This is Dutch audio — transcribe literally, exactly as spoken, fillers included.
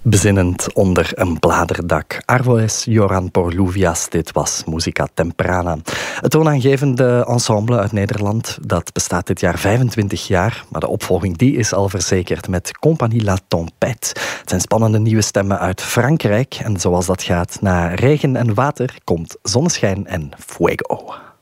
Bezinnend onder een bladerdak. Arvoes Joran Porluvias, dit was Musica Temprana. Het toonaangevende ensemble uit Nederland, dat bestaat dit jaar vijfentwintig jaar, maar de opvolging die is al verzekerd met Compagnie La Tempête. Het zijn spannende nieuwe stemmen uit Frankrijk en zoals dat gaat, na regen en water komt zonneschijn en fuego.